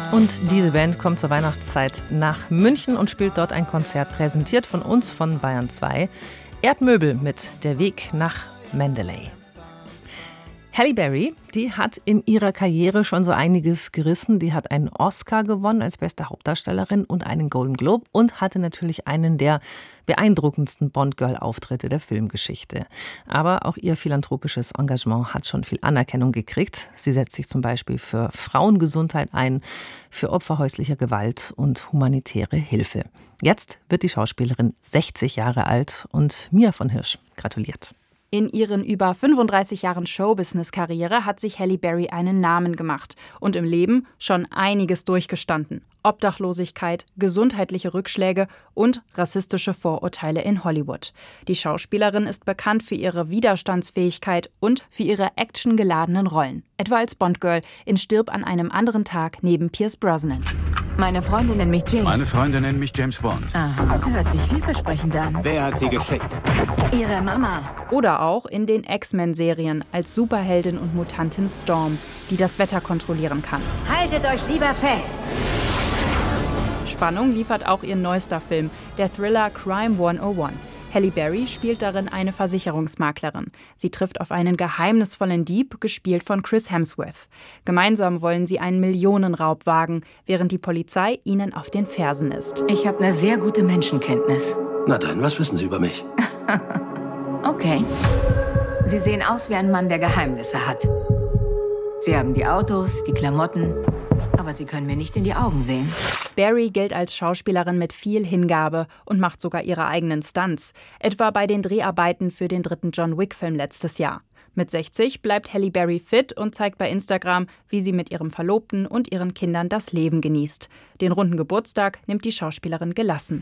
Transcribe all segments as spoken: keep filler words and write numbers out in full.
Und diese Band kommt zur Weihnachtszeit nach München und spielt dort ein Konzert, präsentiert von uns, von Bayern zwei. Erdmöbel mit Der Weg nach Mandalay. Halle Berry, die hat in ihrer Karriere schon so einiges gerissen. Die hat einen Oscar gewonnen als beste Hauptdarstellerin und einen Golden Globe und hatte natürlich einen der beeindruckendsten Bond-Girl-Auftritte der Filmgeschichte. Aber auch ihr philanthropisches Engagement hat schon viel Anerkennung gekriegt. Sie setzt sich zum Beispiel für Frauengesundheit ein, für Opfer häuslicher Gewalt und humanitäre Hilfe. Jetzt wird die Schauspielerin sechzig Jahre alt und Mia von Hirsch gratuliert. In ihren über fünfunddreißig Jahren Showbusiness-Karriere hat sich Halle Berry einen Namen gemacht und im Leben schon einiges durchgestanden. Obdachlosigkeit, gesundheitliche Rückschläge und rassistische Vorurteile in Hollywood. Die Schauspielerin ist bekannt für ihre Widerstandsfähigkeit und für ihre actiongeladenen Rollen. Etwa als Bond-Girl in Stirb an einem anderen Tag neben Pierce Brosnan. Meine Freunde nennen mich James. Meine Freunde nennen mich James Bond. Aha, hört sich vielversprechend an. Wer hat sie geschickt? Ihre Mama. Oder auch in den X-Men-Serien als Superheldin und Mutantin Storm, die das Wetter kontrollieren kann. Haltet euch lieber fest! Spannung liefert auch ihr neuester Film, der Thriller Crime hundertundeins. Halle Berry spielt darin eine Versicherungsmaklerin. Sie trifft auf einen geheimnisvollen Dieb, gespielt von Chris Hemsworth. Gemeinsam wollen sie einen Millionenraub wagen, während die Polizei ihnen auf den Fersen ist. Ich habe eine sehr gute Menschenkenntnis. Na dann, was wissen Sie über mich? Okay. Sie sehen aus wie ein Mann, der Geheimnisse hat. Sie haben die Autos, die Klamotten, aber Sie können mir nicht in die Augen sehen. Berry gilt als Schauspielerin mit viel Hingabe und macht sogar ihre eigenen Stunts. Etwa bei den Dreharbeiten für den dritten John Wick-Film letztes Jahr. Mit sechzig bleibt Halle Berry fit und zeigt bei Instagram, wie sie mit ihrem Verlobten und ihren Kindern das Leben genießt. Den runden Geburtstag nimmt die Schauspielerin gelassen.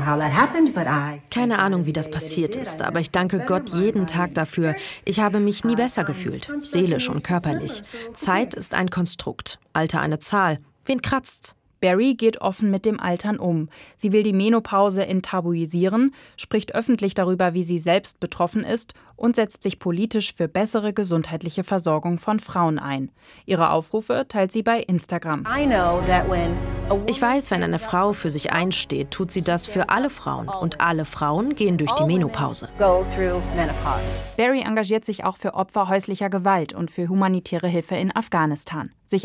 Keine Ahnung, wie das passiert ist, aber ich danke Gott jeden Tag dafür. Ich habe mich nie besser gefühlt, seelisch und körperlich. Zeit ist ein Konstrukt, Alter eine Zahl. Wen kratzt's? Berry geht offen mit dem Altern um. Sie will die Menopause enttabuisieren, spricht öffentlich darüber, wie sie selbst betroffen ist und setzt sich politisch für bessere gesundheitliche Versorgung von Frauen ein. Ihre Aufrufe teilt sie bei Instagram. Ich weiß, wenn eine Frau für sich einsteht, tut sie das für alle Frauen. Und alle Frauen gehen durch die Menopause. Berry engagiert sich auch für Opfer häuslicher Gewalt und für humanitäre Hilfe in Afghanistan. Sich